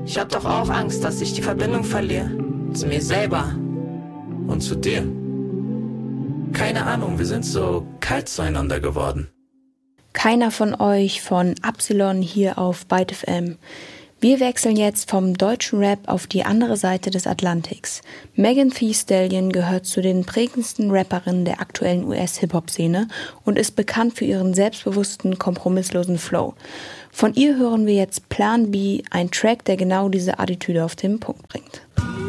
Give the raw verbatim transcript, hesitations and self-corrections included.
Ich hab doch auch Angst, dass ich die Verbindung verliere. Zu mir selber. Und zu dir. Keine Ahnung, wir sind so kalt zueinander geworden. Keiner von euch von Absilon hier auf Byte F M. Wir wechseln jetzt vom deutschen Rap auf die andere Seite des Atlantiks. Megan Thee Stallion gehört zu den prägendsten Rapperinnen der aktuellen U S-Hip-Hop-Szene und ist bekannt für ihren selbstbewussten, kompromisslosen Flow. Von ihr hören wir jetzt Plan B, ein Track, der genau diese Attitüde auf den Punkt bringt.